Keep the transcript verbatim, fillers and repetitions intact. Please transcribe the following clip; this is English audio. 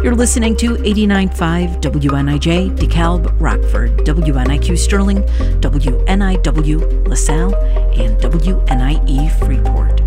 You're listening to eighty-nine point five W N I J, DeKalb, Rockford, W N I Q Sterling, W N I W LaSalle, and W N I E Freeport.